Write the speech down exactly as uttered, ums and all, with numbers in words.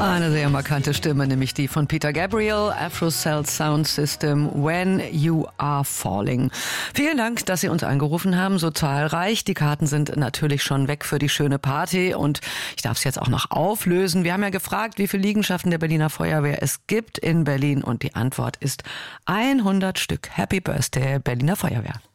Eine sehr markante Stimme, nämlich die von Peter Gabriel, Afro-Cell Sound System, When You Are Falling. Vielen Dank, dass Sie uns angerufen haben, so zahlreich. Die Karten sind natürlich schon weg für die schöne Party und ich darf es jetzt auch noch auflösen. Wir haben ja gefragt, wie viele Liegenschaften der Berliner Feuerwehr es gibt in Berlin und die Antwort ist hundert Stück. Happy Birthday, Berliner Feuerwehr.